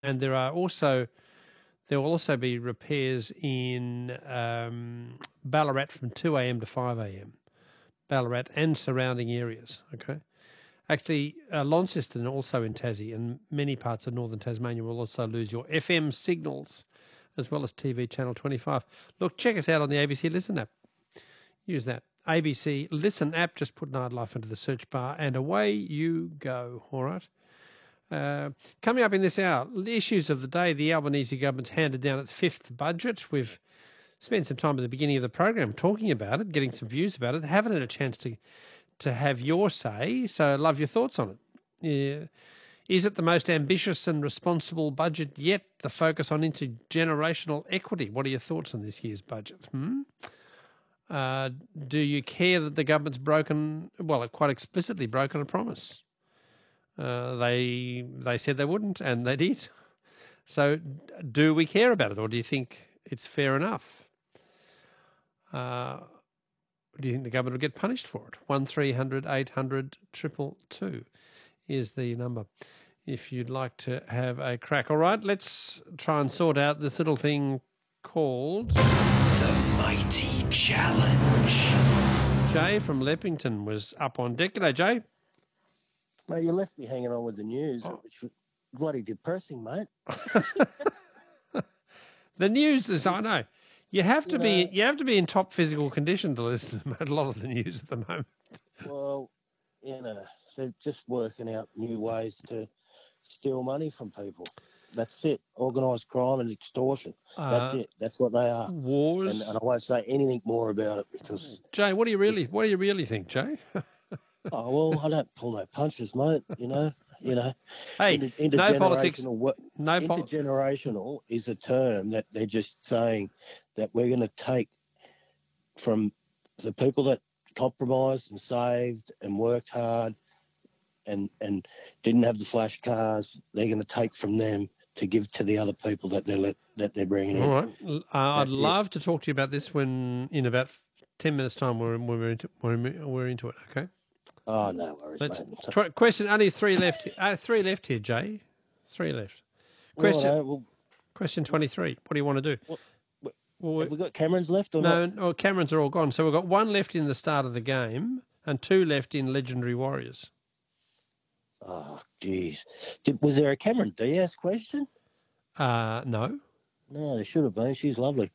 And there will also be repairs in Ballarat from 2 a.m. to 5 a.m. Ballarat and surrounding areas. Okay. Actually, Launceston also in Tassie and many parts of northern Tasmania will also lose your FM signals as well as TV channel 25. Look, check us out on the ABC Listen app. Use that. ABC Listen app, just put Nightlife into the search bar and away you go, all right? Coming up in this hour, the issues of the day, the Albanese government's handed down its fifth budget. We've spent some time at the beginning of the program talking about it, getting some views about it. Haven't had a chance to have your say, so I'd love your thoughts on it. Yeah. Is it the most ambitious and responsible budget yet? The focus on intergenerational equity. What are your thoughts on this year's budget? Do you care that the government's quite explicitly broken a promise? They said they wouldn't, and they did. So do we care about it, or do you think it's fair enough? Do you think the government will get punished for it? 1300 800 222 is the number if you'd like to have a crack. All right, let's try and sort out this little thing called The Mighty Challenge. Jay from Leppington was up on deck. G'day, Jay. Mate, you left me hanging on with the news, which was bloody depressing, mate. The news is, I know. You have to be in top physical condition to listen to a lot of the news at the moment. Well, they're just working out new ways to steal money from people. That's it. Organised crime and extortion. That's it. That's what they are. Wars. And I won't say anything more about it because. Jay, what do you really think, Jay? Oh well, I don't pull no punches, mate. Hey, no politics. Intergenerational is a term that they're just saying that we're going to take from the people that compromised and saved and worked hard and didn't have the flash cars. They're going to take from them to give to the other people that they're bringing in. All right, I'd love to talk to you about this when in about 10 minutes' time we're into it. Okay. Oh, no worries, mate. Question, only three left. Three left here, Jay. Three left. Question 23. What do you want to do? Have we got Camerons left or not? No, Camerons are all gone. So we've got one left in the start of the game and two left in Legendary Warriors. Oh, jeez. Was there a Cameron Diaz question? No. No, there should have been. She's lovely.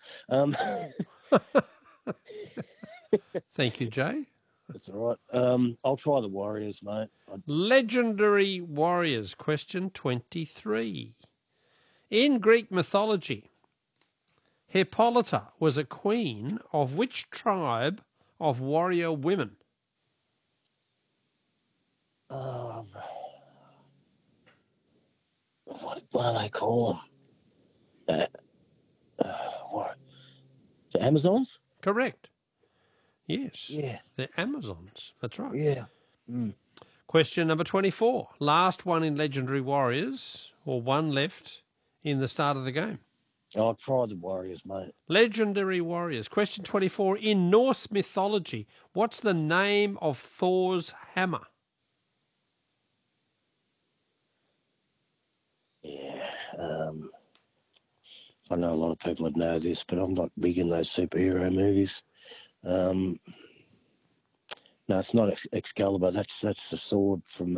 Thank you, Jay. That's all right. I'll try the Warriors, mate. Legendary Warriors, question 23. In Greek mythology, Hippolyta was a queen of which tribe of warrior women? What do they call them? What? The Amazons? Correct. Yes. Yeah. The Amazons. That's right. Yeah. Mm. Question number 24. Last one in Legendary Warriors, or one left in the start of the game. I'll try the Warriors, mate. Legendary Warriors. Question 24. In Norse mythology, what's the name of Thor's hammer? Yeah. I know a lot of people would know this, but I'm not big in those superhero movies. No, it's not Excalibur. That's the sword from.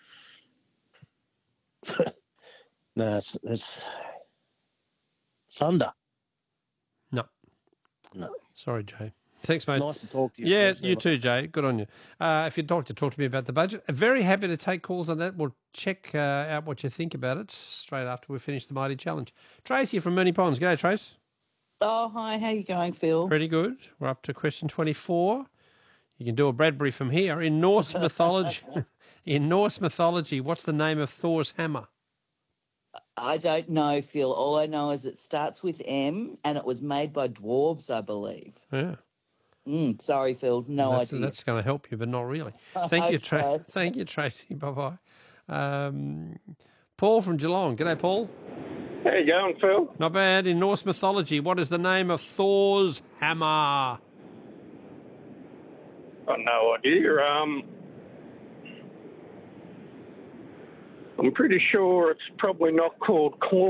No, it's Thunder. No. Sorry, Jay. Thanks, mate. Nice to talk to you. Yeah, you too, Jay. Good on you. If you'd like to talk to me about the budget, very happy to take calls on that. We'll check out what you think about it straight after we finish the Mighty Challenge. Tracy from Moonee Ponds. G'day, Trace. Oh, hi. How you going, Phil? Pretty good. We're up to question 24. You can do a Bradbury from here. In Norse mythology, what's the name of Thor's hammer? I don't know, Phil. All I know is it starts with M and it was made by dwarves, I believe. Yeah. Sorry, Phil. No idea. That's going to help you, but not really. Thank you, Thank you, Tracy. Bye-bye. Paul from Geelong. G'day, Paul. How you going, Phil? Not bad. In Norse mythology, what is the name of Thor's hammer? Got no idea. I'm pretty sure it's probably not called Claw.